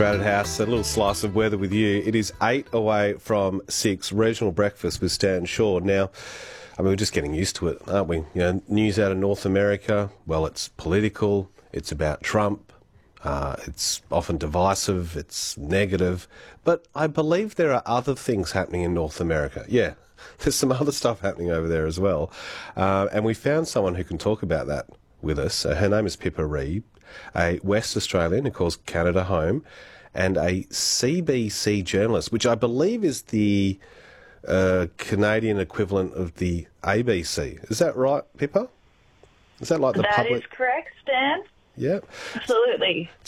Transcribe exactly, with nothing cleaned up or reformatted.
Crowded House, a little slice of weather with you. It is eight away from six. Regional breakfast with Stan Shaw. Now, I mean, we're just getting used to it, aren't we? You know, news out of North America, well, it's political, it's about Trump, uh, it's often divisive, it's negative, but I believe there are other things happening in North America. Yeah, there's some other stuff happening over there as well. Uh, and we found someone who can talk about that with us. Uh, her name is Pippa Reid, a West Australian who calls Canada home, and a C B C journalist, which I believe is the uh, Canadian equivalent of the A B C. Is that right, Pippa? Is that like the That public? is correct, Stan. Yeah. Absolutely.